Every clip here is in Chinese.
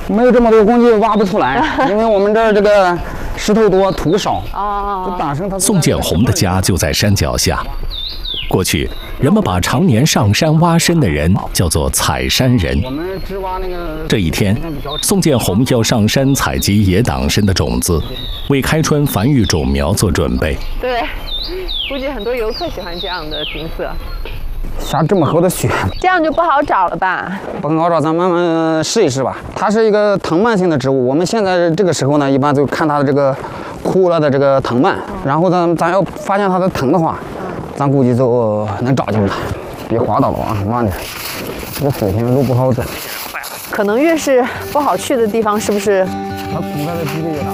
没有这么多工具挖不出来，因为我们这儿这个石头多，土少。哦。党参它。 宋建红的家就在山脚下。过去，人们把常年上山挖参的人叫做采山人。这一天，宋建红要上山采集野党参的种子，为开春繁育种苗做准备。 对，估计很多游客喜欢这样的景色。 下这么厚的雪， 这样就不好找了吧？ 不很好找，咱慢慢试一试吧。它是一个藤蔓性的植物，我们现在这个时候呢，一般就看它的这个枯了的这个藤蔓，然后咱要发现它的藤的话，咱估计就能找见它。别滑倒了啊，慢点。这个水平路不好走。 可能越是不好去的地方，是不是？ 它苦它的几率越大。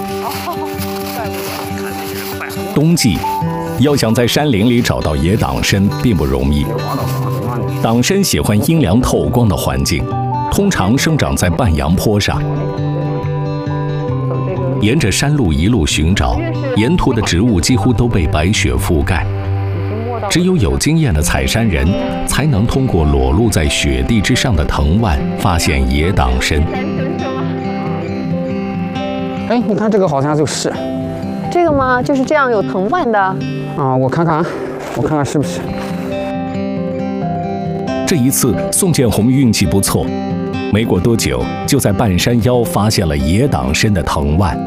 冬季，要想在山林里找到野党参并不容易。党参喜欢阴凉透光的环境，通常生长在半阳坡上。沿着山路一路寻找，沿途的植物几乎都被白雪覆盖。只有有经验的采山人才能通过裸露在雪地之上的藤蔓发现野党参。 哎，你看这个好像就是。 这个吗？就是这样有藤蔓的。 啊，我看看是不是。 这一次，宋建红运气不错，没过多久就在半山腰发现了野党参的藤蔓。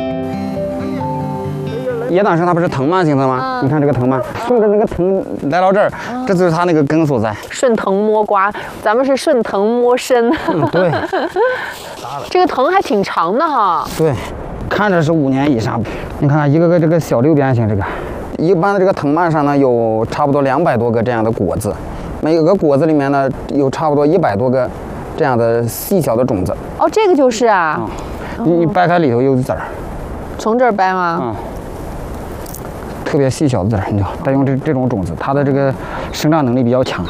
野党参它不是藤蔓型的吗？你看这个藤蔓，顺着那个藤来到这儿，这就是它那个根所在。 顺藤摸瓜，咱们是顺藤摸参。 对。 这个藤还挺长的哈。 对，看着是5年以上。你看一个个这个小六边形，这个一般的这个藤蔓上呢有差不多200多个这样的果子，每个果子里面呢有差不多100多个这样的细小的种子。 哦，这个就是啊。 你掰开里头有籽儿。 从这儿掰吗？ 特别细小的籽儿，你知道，带用这种种子，它的这个生长能力比较强。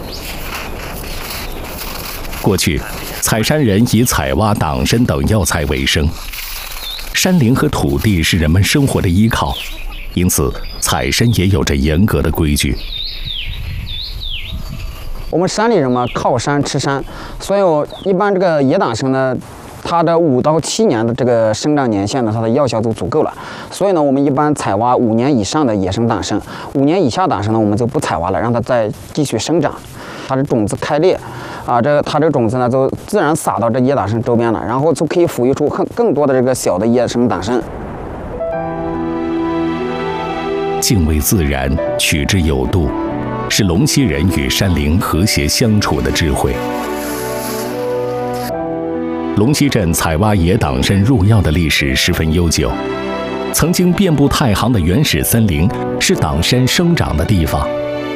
过去，采山人以采挖党参等药材为生。山林和土地是人们生活的依靠，因此采参也有着严格的规矩。 我们山里人嘛，靠山吃山，所以一般这个野党参呢，它的5到7年的这个生长年限呢，它的药效就足够了。所以呢，我们一般采挖5年以上的野生党参，5年以下党参呢，我们就不采挖了，让它再继续生长。它的种子开裂，它这个种子呢，就自然撒到这野党参周边了，然后就可以抚育出更多的这个小的野生党参。 敬畏自然，取之有度，是龙溪人与山林和谐相处的智慧。龙溪镇采挖野党参入药的历史十分悠久，曾经遍布太行的原始森林是党参生长的地方。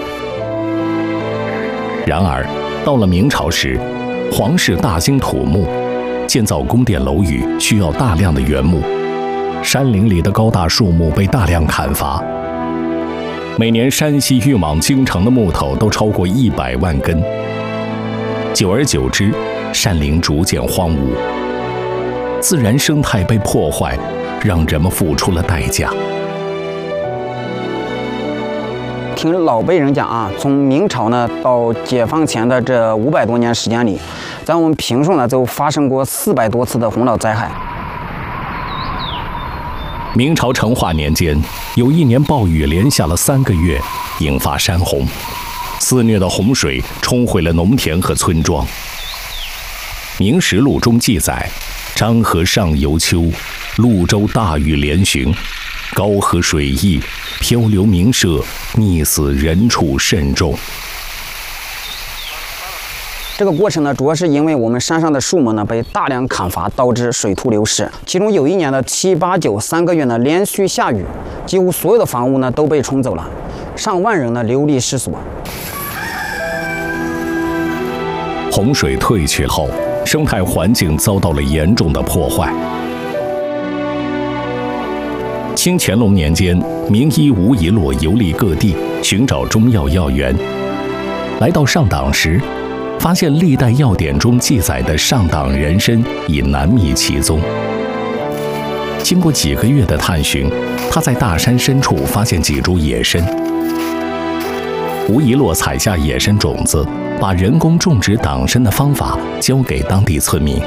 然而，到了明朝时，皇室大兴土木，建造宫殿楼宇需要大量的原木，山林里的高大树木被大量砍伐。每年山西运往京城的木头都超过100万根。久而久之，山林逐渐荒芜，自然生态被破坏，让人们付出了代价。 听老辈人讲啊，从明朝呢到解放前的这500多年时间里，在我们平顺呢就发生过400多次的洪涝灾害。 明朝成化年间，有一年暴雨连下了3个月，引发山洪，肆虐的洪水冲毁了农田和村庄。《明实录》中记载，漳河上游秋，潞州大雨连旬，高河水溢，漂流民舍，溺死人畜甚众。 这个过程呢，主要是因为我们山上的树木呢被大量砍伐，导致水土流失。其中有一年的7、8、9 3个月呢连续下雨，几乎所有的房屋呢都被冲走了，上万人呢流离失所。 洪水退去后，生态环境遭到了严重的破坏。清乾隆年间，名医吴一洛游历各地，寻找中药药源。来到上党时，发现历代药典中记载的上党人参已难觅其踪。经过几个月的探寻，他在大山深处发现几株野参。吴一洛采下野参种子，把人工种植党参的方法教给当地村民。